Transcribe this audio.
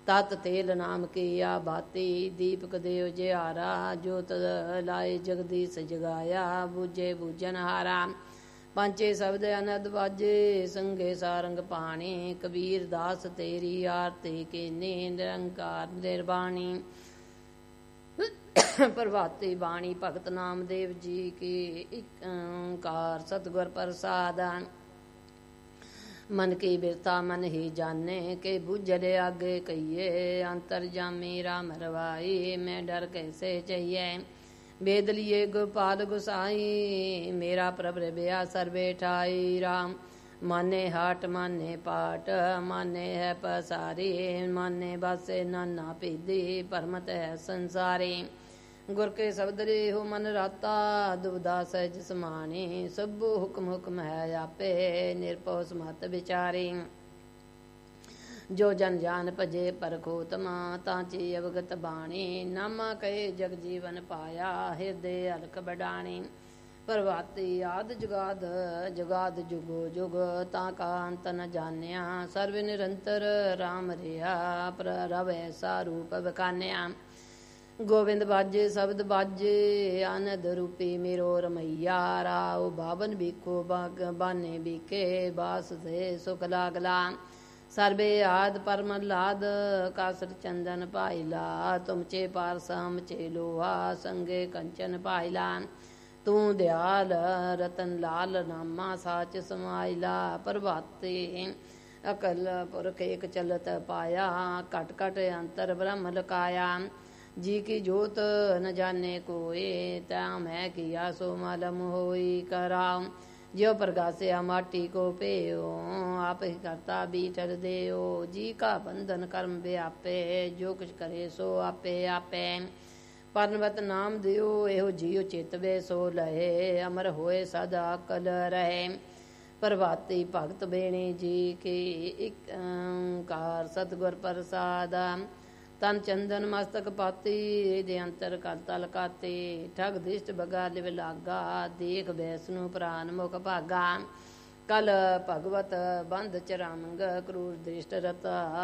ਤਤ ਤੇਲ ਨਾਮ ਕੀ ਆ ਬਾਤੀ, ਦੀਪਕ ਦੇਵ ਜਿਹਾਰਾ, ਜੋਤ ਲਾਏ ਜਗਦੀਸ਼ ਜਗਾਇਆ, ਬੂਝੇ ਬੂਝਨ ਹਾਰਾ। ਪੰਚੇ ਸ਼ਬਦ ਅਨੰਦ ਵਾਜੇ, ਸੰਗੇ ਸਾਰੰਗ ਪਾਣੀ, ਕਬੀਰ ਦਾਸ ਤੇਰੀ ਆਰਤੀ ਕੀਨੀ, ਨਿਰੰਕਾਰ ਨਿਰਬਾਣੀ। ਪ੍ਰਭਾਤੀ ਬਾਣੀ ਭਗਤ ਨਾਮਦੇਵ ਜੀ ਕੀ, ਇੱਕ ਓਂਕਾਰ ਸਤਿਗੁਰ ਪ੍ਰਸਾਦ। मन की बिरता मन ही जाने, के बुझले आगे कहिए, अंतर जामी राम रवाई, मैं डर कैसे चाहिए। वेद लिए गोपाल गुसाई, मेरा प्रभु ब्या सर्वे ठाई। राम माने हाट माने पाट, माने है पसारी, माने बासे नाना पीदी, परमत है संसारी। गुर के शब्द रे हो मन राता, दुबदा सहज समानी, सबो हुक्म हुक्म है आपे, निरपौ समत विचारी। जो जन जान भजे परखोतमा, तांची अवगत बाणी, नामा कहे जग जीवन पाया, हृदय अलख बडाणी। प्रभाती आद जुगाद जुगाद जुगो जुग, ताका अंत न जानिया, सर्व निरंतर राम रिया, प्रभ ऐसा रूप बखानिया। गोविंद बाजे शब्द बाजे, आनंद रूपी मेरो रमैया, राव बावन बीको बाने बीके, बास से सुख लागला। सर्वे आद परम लाद, कासर चंदन पाइला, तुमचे पारसम चे लोहा, संगे कंचन पाइला। तू दयाल रतन लाल, नामा साच समाइला। प्रभाते अकल पुरख एक चलत पाया, कट कट अंतर ब्रह्म लकाया। जी की जोत न जाने कोई, त्या मैं किया सो मालम होई कराम। जो प्रगास्या माटी को पेयो, आप ही करता बीठल देओ। जी का बंधन कर्म व्यापे, जो कुछ करे सो आपे आपे। परनवत नाम दियो, एहो जियो चितवे सो लहे, अमर होए सदा कल रहे। प्रभाती भगत बेणी जी की, एक ओंकार सतगुर प्रसाद। तन चंदन मस्तक पाती, दे अंतर कर तल काते, ठग दिष्ट बगा लिव लागा, देख वैष्णु प्राण मुख भागा। कल भगवत बंध चरामंग, क्रूर दृष्ट रता,